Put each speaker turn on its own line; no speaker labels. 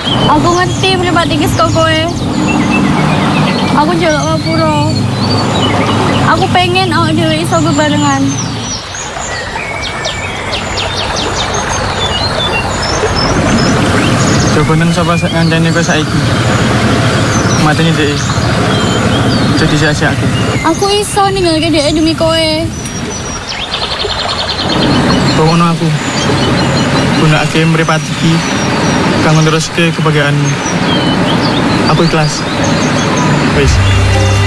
Aku ngerti pribadi kis kok kowe. Aku jaluk ngapura. Aku pengen awak dhewe iso bebarengan.
Coba nang sapa ngancani kowe saiki. Mateni dhek. Jadi sia-siake.
Aku iso ninggalke dhek demi kowe.
Tunggu aku. Gunakake mripat iki kanggo neruske kebahagiaanmu. Aku ikhlas. Wis.